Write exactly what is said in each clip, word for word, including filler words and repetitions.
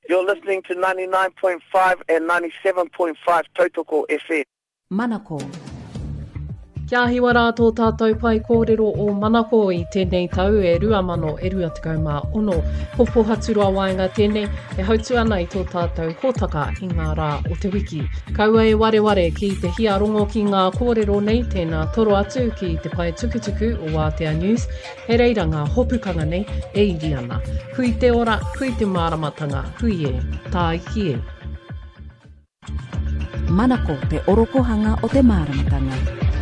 You're listening to ninety-nine point five and ninety-seven point five Tautoko F M. Manako. Kia hiwa rātou tātou pai kōrero o Manako i tēnei tau e rua mano e rua tekau mā ono. Popo haturua waenga tēnei e hautu ana i tō tātou hōtaka i ngā rā o te wiki. Kaua e ware ware ki te hia rongo ki ngā kōrero nei tēnā toro atu ki te pai tukutuku o Aotea News. He reira ngā hopukanga nei e iri ana. Hui te ora, hui te māramatanga, hui e, tā iki e. Manako te orokohanga o te māramatanga.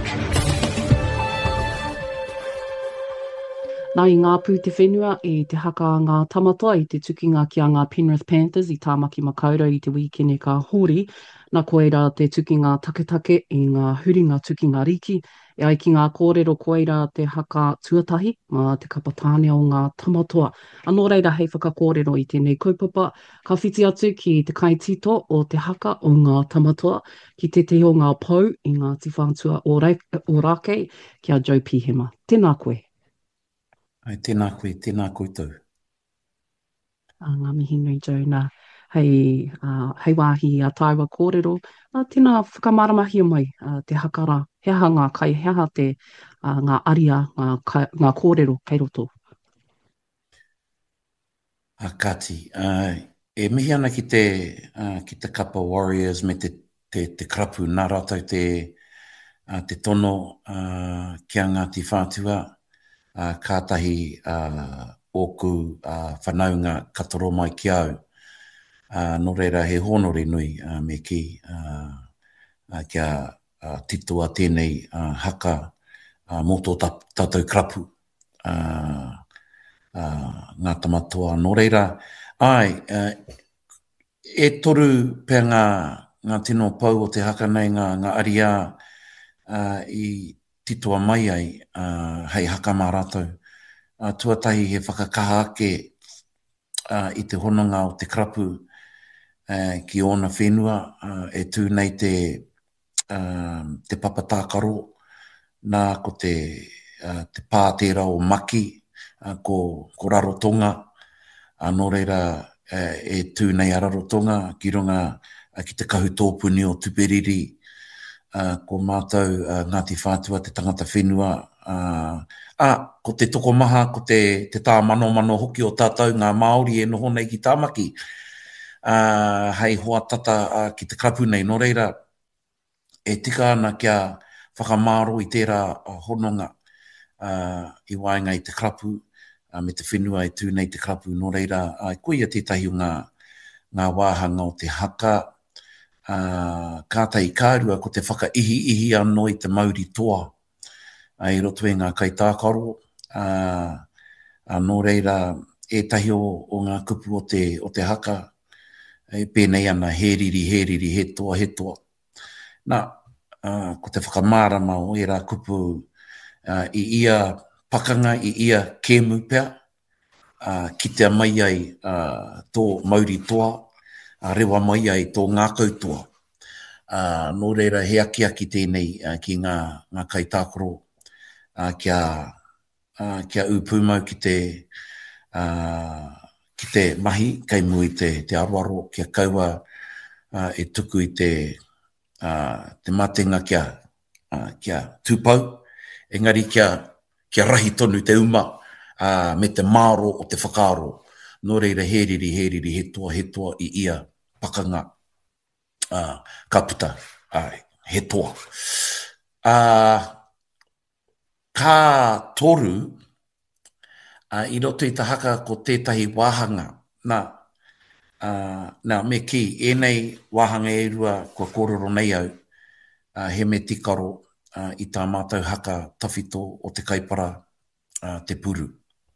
Nā i ngā pū te whenua e te haka ngā tamatoa i te tukinga ki a ngā Penrith Panthers i Tāmaki Makaurau i te weekend ka hori. Nā koeira te tukinga taketake i ngā huringa tukinga riki. E ai ki ngā kōrero koeira te haka tuatahi mā te kapatāne o ngā tamatoa. Anō reira hei whakakōrero i tēnei kaupapa. Ka whiti atu ki te kaitito o te haka o ngā tamatoa ki te te o ngā pau i ngā tiwhātua o, o Rake ki a Joe Pihema. Tēnā koe. Ai, tēnā koe, tēnā koutou. Uh, ngā mihi nui Joe, nā hei, uh, hei wāhi a tāua kōrero. Uh, tēnā whakamaramahi mai uh, te hakara. Heha ngā kai, heha te uh, ngā aria, ngā, kai, ngā kōrero kei roto. A kati, uh, e mihi ana ki te, uh, ki te Kapa Warriors me te, te, te krapu, nā rātou te, uh, te tono uh, kia ngā ti whātua. Uh, kātahi uh, oku uh, whanaunga katoro mai ki au. Uh, no reira he honore nui uh, me ki uh, uh, kia uh, titua tēnei uh, haka uh, mō tō tātou krapu. Uh, uh, ngā tamatoa. No reira, ai, uh, e toru pēr ngā, ngā tino pau o te haka nei ngā, ngā aria uh, i titoa mai ai uh, hei haka mā rātou. Uh, tuatahi he whakakaha ake uh, i te hononga o te krapu uh, ki ona whenua uh, e tū nei te, uh, te papatākaro nā ko te, uh, te pātera o maki uh, ko, ko Rarotonga. Uh, no reira uh, e tū nei a Rarotonga ki runga uh, ki te kahu tōpuni o Tuperiri. Uh, ko mātou uh, Ngāti Whātua, te tangata whenua. Uh, ah, ko te toko maha, ko te, te tā mano mano hoki o tātou, ngā Māori e noho nei ki Tāmaki. Uh, hei hoa tata uh, ki te krapu nei, no reira, e tika ana kia whakamāro i tērā uh, hononga uh, i waenga i te krapu, uh, me te whenua e tū nei te krapu, no reira, uh, koia tētahi o ngā, ngā wāhanga o te haka, Uh, kātai kārua ko te whakaihi ihi anō i te Māori toa. Uh, I roto e ngā kaitākaro. Uh, uh, no reira, e tahi o, o ngā kupu o te, o te haka. E pēnei ana, he riri, he riri, he toa, he toa. Nā, uh, ko te whakamārama o e rā kupu uh, i ia pakanga, i ia kēmu pea. Uh, ki te mai ai uh, tō Māori toa. A rewa mai ai tō ngā koutua. Uh, no reira he aki aki tēnei uh, ki ngā, ngā kaitākoro uh, kia, uh, kia upumau ki te, uh, ki te mahi, kei mui te, te aroaro kia kaua uh, e tuku i te, uh, te matenga kia, uh, kia tūpau. Engari kia, kia rahi tonu te uma uh, me te māro o te whakaaro. No reira he riri, he riri, he toa, he toa i ia pakanga uh, kaputa, uh, he toa. Uh, ka toru, uh, i roto i ta haka ko tētahi wāhanga, nā, uh, nā me ki, enei wāhanga e rua kua kōrero nei au, uh, he me tikaro uh, i tā mātou haka tawhito o te kaipara uh, te puru.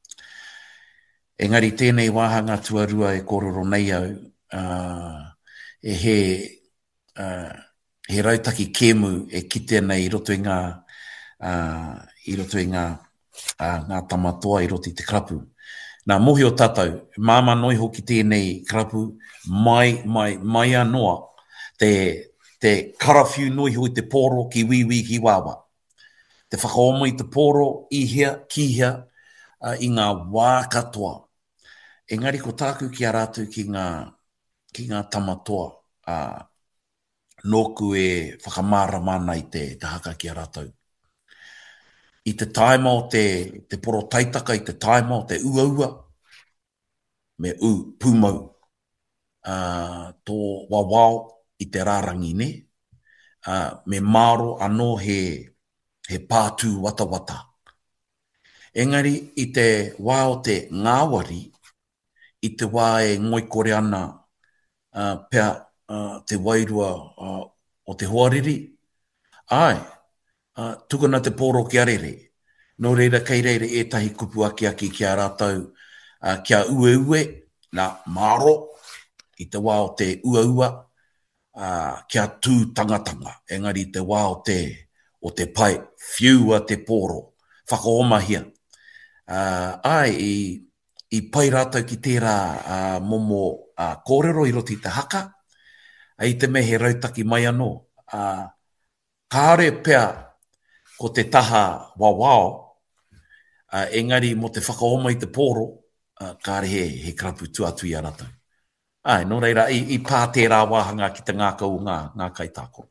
Engari tēnei wāhanga tuarua e kōrero nei au, uh, e he, uh, he rautaki kēmu e kite nei i roto i ngā, uh, i roto i ngā, uh, ngā tamatoa i roto i te krapu. Nā mohi o tātou, māma noi hoki tēnei krapu, mai, mai, mai anoa, te, te karawhiu noi hui te pōro ki wiwi ki wawa. Te whakaoma i te pōro, i hea, ki hea, uh, i ngā wā katoa. Engari ko tāku ki a rātou ki ngā, ki ngā tamatoa uh, nōku e whakamara mana i te, te haka ki a rātou. I te taima o te, te poro taitaka, i te taima o te uaua, me u, pūmau, uh, tō wawao i te rārangi ne, uh, me maro anō he, he pātū wata wata. Engari, i te wā o te ngāwari, i te wā e ngoi kore ana uh, pia uh, te wairua uh, o te hoariri, ai, uh, tukuna te pōro ki arere. Nō reira kei reire e tahi kupu aki aki ki a rātou uh, kia ue ue, nā maro, i te wā o te ua ua, uh, kia tū tangatanga. Engari, te wā o te, o te pai, whiua te pōro, whakaomahia. Uh, ai, i, i pai rātou ki tērā uh, momo uh, kōrero i roti te haka, ai te mehe rautaki mai anō. Uh, kāre pea ko te taha wawao, uh, engari mo te whakaoma i te pōro, uh, kāre he, he karapu tuatui a rātou. Ai, nō reira, i, i pā tērā wāhanga ki te ngākau ngā, ngā kaitāko.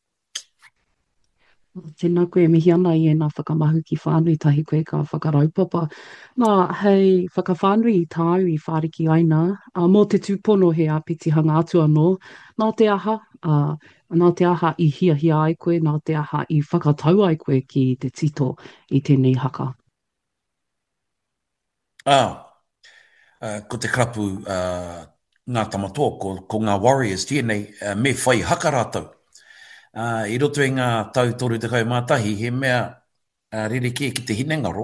Tēnā koe mihi ana i e nā whakamahu ki whānui tahi koe ka whakaraupapa. Nā, hei whakawhānui i tāu i whāriki aina, uh, mō te tūpono he apiti hanga atu anō, nā te aha, uh, nā te aha i hia hia ai koe, nā te aha i whakatau ai koe ki te tito i tēnei haka. Ah, uh, ko te krapu uh, ngā tamatoa, ko, ko ngā warriors tēnei, uh, me whai haka rātou. Uh, I roto e ngā tau toru te kaumātahi, he mea uh, ririke ki te hinengaro.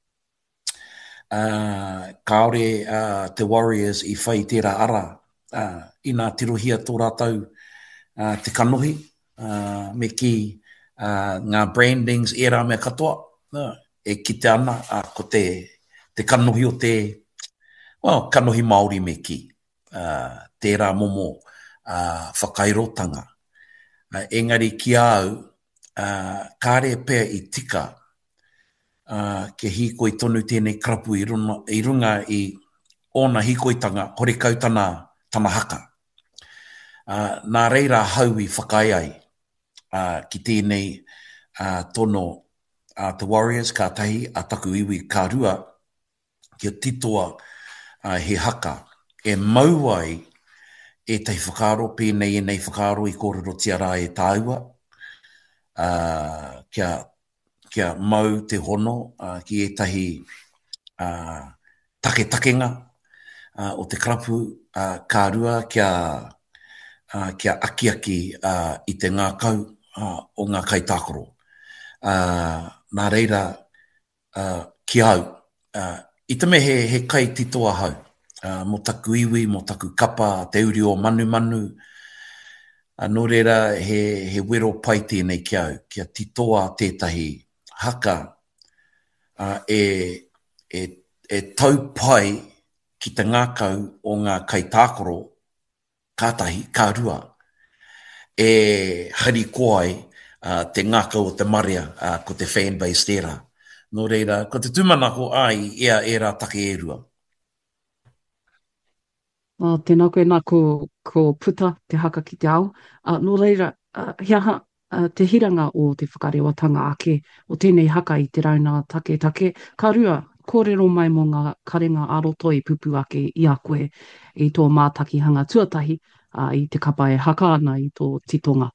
Uh, kaore uh, te warriors i whai tērā ara uh, i ngā tirohia tō rātou uh, te kanohi, uh, me ki uh, ngā brandings e rā mea katoa, uh, e kite ana uh, ko te, te kanohi o te, well, kanohi Māori me ki, uh, tērā momo uh, whakairotanga. Uh, engari ki au, uh, kāre pēr i tika uh, ke hiko i tonu tēnei karapu i runga, i runga i ona hikoitanga, hore kau tana, tana haka. Uh, nā reira hau i whakai ai uh, ki tēnei uh, tono uh, The Warriors, ka tahi a taku iwi ka rua, kia titoa uh, he haka. E mau ai e tai whakaro, pēnei e nei whakaro i kōrero tia rā e tāua. Uh, kia, kia mau te hono uh, ki e tahi uh, take takenga uh, o te karapu uh, kārua kia, uh, kia aki aki uh, i te ngā kau uh, o ngā kaitākoro. Uh, nā reira uh, ki au. Uh, I te me he, he kai titoa hau. Uh, mo taku iwi, mo taku kapa, te uri o manu manu. Uh, nō reira he, he wero pai tēnei ki au, kia titoa tētahi haka uh, e, e, e tau pai ki te ngākau o ngā kaitākoro kātahi, kārua, e hari koai uh, te ngākau o te maria uh, ko te fanbase tērā. Nō reira, ko te tūmanako ai, ea e rā take e rua. Uh, tēnā koe nā ko, ko puta te haka ki te ao. Uh, nō reira, uh, hiaha, uh, te hiranga o te whakarewatanga ake o tēnei haka i te rauna take take. Ka rua, kōrero mai mō ngā karenga aroto i pupu ake i a koe i tō mātaki hanga tuatahi uh, i te kapa e haka ana i tō titonga.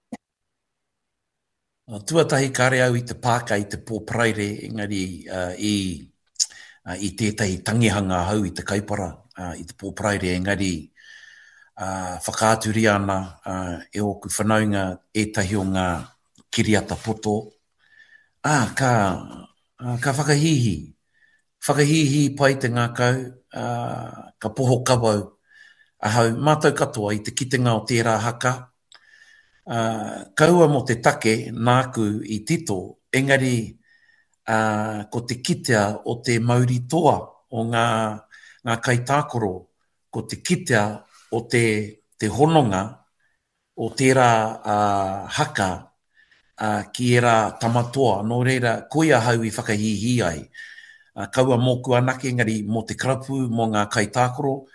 Uh, tuatahi kare au i te pāka i te pōpraire, engari uh, i, uh, i tētahi tangihanga hau i te kaipara. Uh, i te pōpraire, engari uh, whakaaturi ana uh, e oku whanaunga e tahi o ngā kiriata poto. Ah, ka, uh, ka whakahihi. Whakahihi pai te ngākau, uh, ka poho kawau. Ahau, mātou katoa i te kitenga o tērā haka. Uh, kaua mo te take, nāku i tito, engari uh, ko te kitea o te mauri toa o ngā ngā kaitākoro, ko te kitea o te, te hononga o tērā uh, haka uh, ki era tamatoa. Nō reira, koia hau i whakahihi ai. Uh, kaua mōku anake, engari mō te karapu, mō ngā kaitākoro,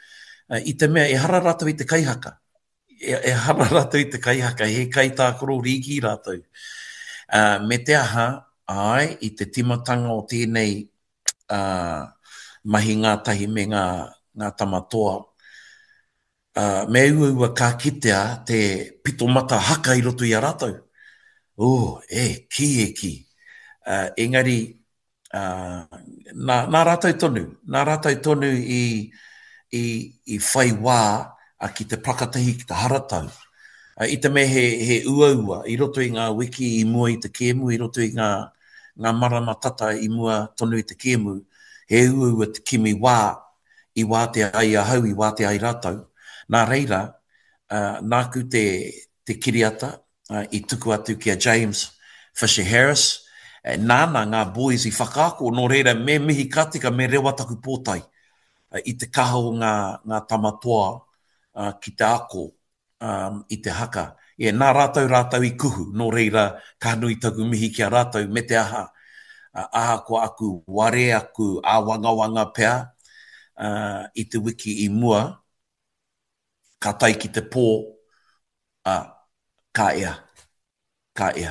Uh, I te mea, e hara rātou i te kaihaka. E, e hara rātou i te kaihaka, he kai tā koro riki rātou. Uh, me te aha, ai, i te timatanga o tēnei uh, mahi ngātahi me ngā, ngā tamatoa, uh, me ua ua ka kitea te pitomata haka i roto i a rātou. Oh, e, ki e ki. Uh, engari, uh, nā, nā rātou tonu, nā rātou tonu i, i, i whai wā a ki te prakatahi ki te haratau. Uh, I te me he, he ua ua, i roto i ngā wiki i mua i te kēmu, i roto i ngā, ngā marama tata i mua tonu i te kēmu, he ua ua te kimi wā, i wā te ai ahau, i wā te ai rātou. Nā reira, uh, nāku te, te kiriata, uh, i tuku atu ki a James Fisher Harris, uh, nāna ngā boys i whakaako, nō reira me mihi katika me rewa taku pōtai, uh, i te kaha o ngā, ngā tamatoa uh, ki te ako, um, i te haka. E, nā rātou rātou i kuhu, nō reira ka nui taku mihi ki a rātou me te aha. Uh, aha ko aku ware aku a wanga wanga pea uh, i te wiki i mua, ka tai ki te pō, uh, ka ea, ka ea.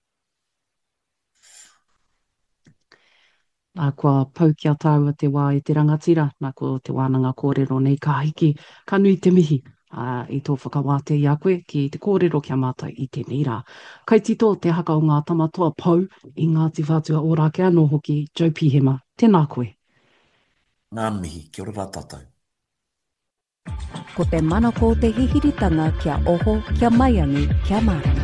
Nā kua pau kia tāua te wā i te rangatira, nā kua te wānanga kōrero nei ka hiki, ka nui te mihi uh, i tō whakawāte i a koe ki te kōrero kia mātai i tēnei rā. Kai tito te haka o ngā tamatoa pau i Ngāti Whātua Ōrākei anō hoki, Joe Pihema, tēnā koe. Ngā mihi, kia ora rā tātou. Ko te manako te hihiritanga kia oho, kia maiangi, kia marama.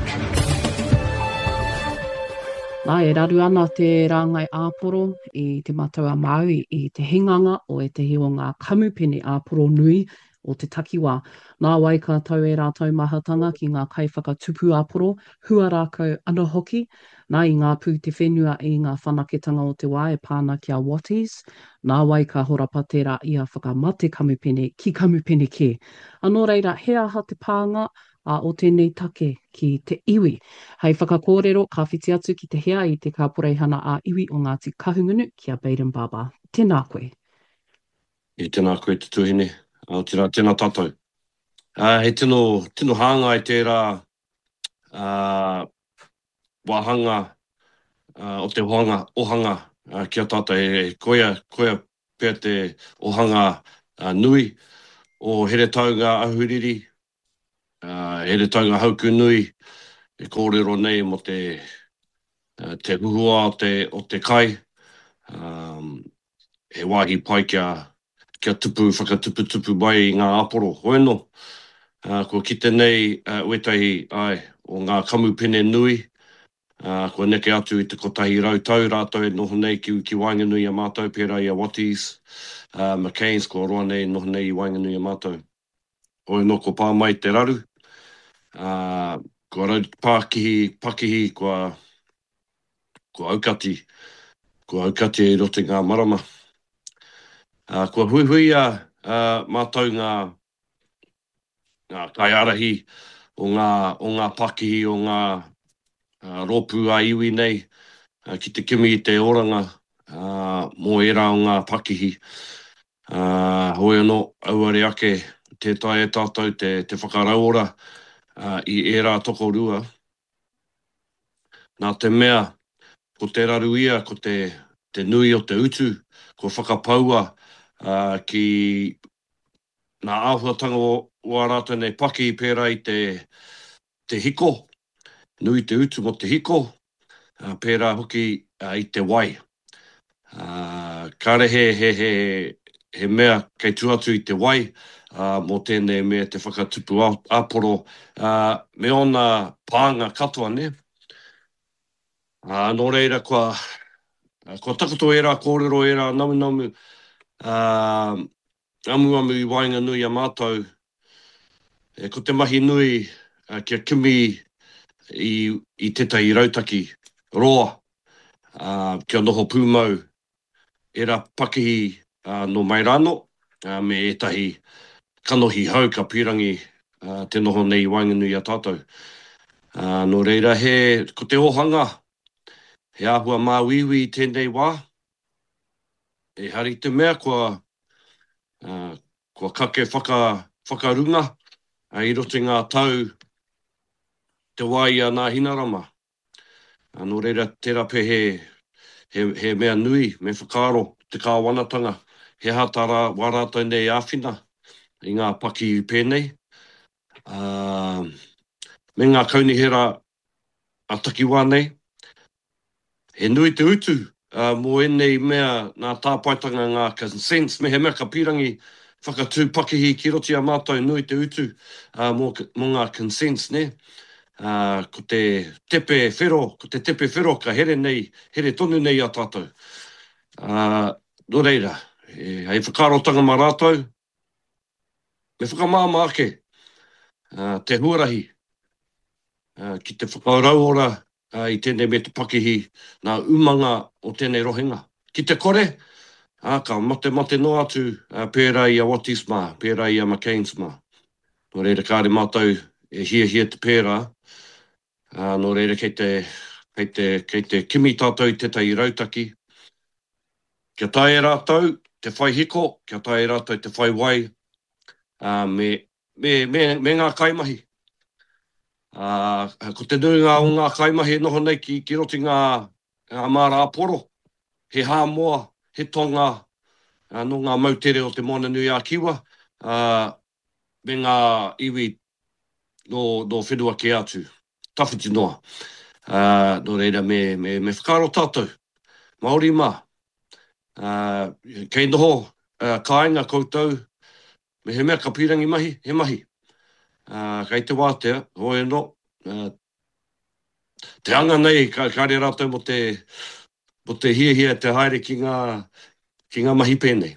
Nā, e raru ana te rāngai āporo i te mataua Māui i te hinganga o e te o ngā kamupene āporo nui o te takiwā. Nā wai ka tau e rātou mahatanga ki ngā kaiwhakatupu āporo, hua rākau ana hoki. Nā i ngā pū te whenua i ngā whanaketanga o te wā e pāna ki a Watties. Nā wai ka horapa tērā i a whakamate kamupene ki kamupene ke. Anō reira, he aha te pānga, a o tēnei take ki te iwi. Hei whakakōrero, ka whiti atu ki te hea i te kāporeihana a iwi o Ngāti Kahungunu ki a Baden Baba. Tēnā koe. I tēnā koe te tuhine, Aotearoa, tēnā tātou. Uh, he tino, tino hanga i tērā uh, wahanga uh, o te ohanga, ohanga uh, kia tātou e koia, koia pēr te ohanga uh, nui o here taunga ahuriri, Uh, here taunga hauku nui e kōrero nei mo te, uh, te huhua o te, o te kai. Um, he wāhi pai kia, kia tupu, whakatupu-tupu mai i ngā aporo hoeno. Uh, ko kite nei uh, uetahi ai o ngā kamupene nui. Uh, ko neke atu i te kotahi rautau rātou e noho nei ki, ki Wainganui a mātou, pērā i a Watties, uh, McCain's ko roa nei noho nei i Wainganui a mātou. Hoeno ko pā mai te raru. Uh, ko rau Pākihi, Pakihi, ko, ko Aukati, ko Aukati e rote ngā marama. Uh, ko huihuia uh, mātou ngā, ngā kaiarahi o ngā, o ngā Pakihi, o ngā uh, rōpū a iwi nei, uh, ki te kimi i te oranga, uh, mō era o ngā Pakihi. Uh, hoi anō, auare ake, te tai e tātou, te, te whakarauora, Uh, i e rā toko rua. Nā te mea, ko te raru ia, ko te, te nui o te utu, ko whakapaua uh, ki nā āhuatanga o, o rātou nei paki pērā i te, te hiko, nui te utu mo te hiko, uh, pērā hoki uh, i te wai. Uh, kare he, he, he, he mea kei tuatu i te wai, Uh, mō tēnei mea te whakatupu āporo, uh, me ona pānga katoa, ne? Uh, nō reira, kua, uh, kua takoto e rā, kōrero e rā, namu namu, uh, amu amu i Wainganui a mātou, e ko te mahi nui uh, kia kimi i, i tētai rautaki roa, uh, kia noho pūmau, e rā pakihi uh, no Mairano, uh, me etahi kanohi hau ka pirangi uh, te noho nei Wainganui a tātou. Uh, no reira he, ko te ohanga, he āhua māwiwi i tēnei wā, e hari te mea kua, uh, kua kake whaka, whakarunga, uh, i roto ngā tau te wai a nā hinarama. Uh, no reira, tērā pe he, he, he mea nui, me whakaro, te kāwanatanga, he hatara warātai nei āwhina, i ngā paki pēnei. Uh, me ngā kaunihera a takiwā nei, he nui te utu, uh, mō enei mea nā tāpaitanga ngā consents, me he mea ka pirangi whakatū pakihi ki roti a mātou nui te utu uh, mō, mō ngā consents, ne? Uh, ko te tepe whero, ko te tepe whero ka here nei, here tonu nei a tātou. Uh, no reira, e, hei whakarotanga mā rātou, me whakamāma ake, uh, te huarahi, uh, ki te whakarauora uh, i tēnei me te pakihi nā umanga o tēnei rohinga. Ki te kore, uh, ka mate mate no atu uh, pērā i a Watisma, pērā i a McCainsma. No reira kāre mātou e hia hia te pērā, uh, no reira kei te, kei te, kei te kimi tātou te tai rautaki. Kia tae rātou te whai hiko, kia tae rātou te whai wai, uh, me, me, me, me ngā kaimahi. Uh, ko te nuinga o ngā kaimahi noho nei ki, ki roti ngā, ngā māra aporo, he hāmoa, he tonga, uh, no ngā mautere o te moana nui a kiwa, uh, me ngā iwi no, no whenua ke atu, tawhiti noa. Uh, no reira me, me, me whakaro tātou, Māori mā, uh, kei noho, uh, kāinga koutou, me he mea ka pirangi mahi, he mahi. Uh, kei te wātea, hoi no, uh, te anga nei, ka, kāre rātou mo te, mo te hia hia te haere ki ngā, ki ngā mahi pēnei.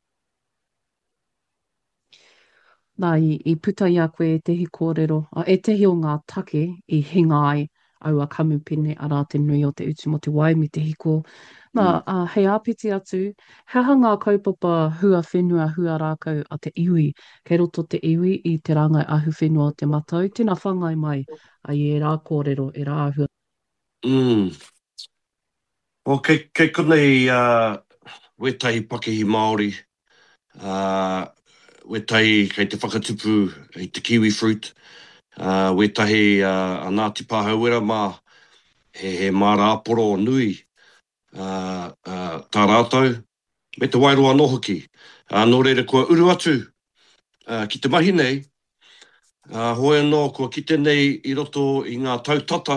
Nā, i, i puta i a koe e tehi kōrero, a e tehi o ngā take i hinga ai au a kamupene a rā te nui o te utu mo te wai mi te hiko. Nā, mm. uh, hei āpiti atu, hea ngā kaupapa hua whenua hua rākau a te iwi, kei roto te iwi i te rangai ahu whenua o te matau, tēnā whangai mai a i e rā kōrero, e rā ahua. Mm. O kei, kei konei uh, wetahi pakihi Māori, uh, wetahi kei te whakatupu i te kiwi fruit, uh, wetahi uh, a Ngāti Pāhauera mā, he, he māra aporo nui, uh, uh, tā rātou, me te wairoa nohoki. Uh, nō reira kua uru atu uh, ki te mahi nei, uh, hoi anō kua kite nei i roto i ngā tautata